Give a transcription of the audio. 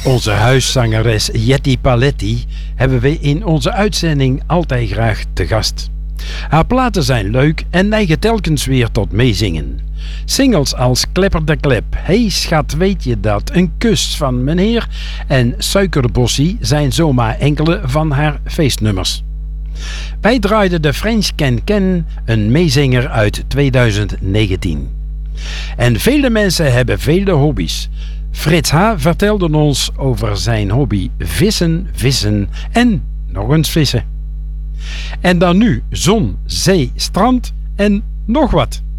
Onze huiszangeres Jetty Paletti hebben we in onze uitzending altijd graag te gast. Haar platen zijn leuk en neigen telkens weer tot meezingen. Singles als Klepper de Klep, Hey schat weet je dat, Een kus van meneer en Suikerbossie zijn zomaar enkele van haar feestnummers. Wij draaiden de French Can Can, een meezinger uit 2019. En vele mensen hebben vele hobby's. Frits H. vertelde ons over zijn hobby vissen, vissen en nog eens vissen. En dan nu zon, zee, strand en nog wat.